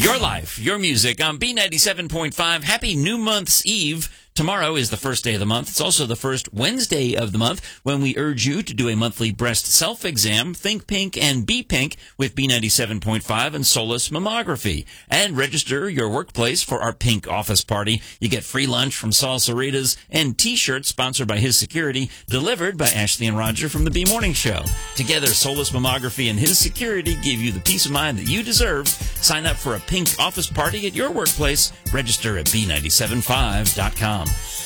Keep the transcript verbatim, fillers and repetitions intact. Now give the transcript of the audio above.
Your life, your music on B ninety-seven point five. Happy New Month's Eve. Tomorrow is the first day of the month. It's also the first Wednesday of the month when we urge you to do a monthly breast self-exam, Think Pink and Be Pink with B ninety-seven point five and Solus Mammography. And register your workplace for our pink office party. You get free lunch from Salsaritas and T-shirts sponsored by His Security, delivered by Ashley and Roger from the B Morning Show. Together, Solus Mammography and His Security give you the peace of mind that you deserve. Sign up for a pink office party at your workplace. Register at B nine seven five dot com.